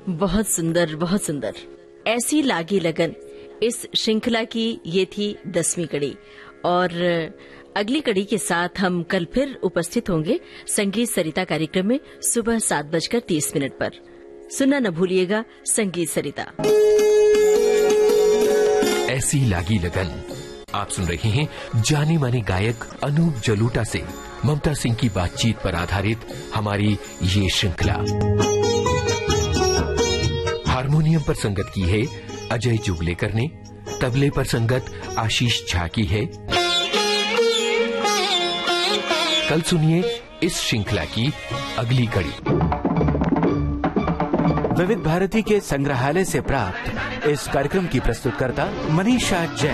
बहुत सुंदर, बहुत सुंदर। ऐसी लागी लगन, इस श्रृंखला की ये थी 10वीं कड़ी और अगली कड़ी के साथ हम कल फिर उपस्थित होंगे संगीत सरिता कार्यक्रम में सुबह 7:30 पर। सुनना न भूलिएगा संगीत सरिता। ऐसी लागी लगन। आप सुन रहे हैं जाने माने गायक अनूप जलोटा से ममता सिंह की बातचीत पर आधारित हमारी ये श्रृंखला। हारमोनियम पर संगत की है अजय जुगलेकर ने, तबले पर संगत आशीष झा की है। कल सुनिए इस श्रृंखला की अगली कड़ी। विविध भारती के संग्रहालय से प्राप्त इस कार्यक्रम की प्रस्तुतकर्ता मनीषा जैन।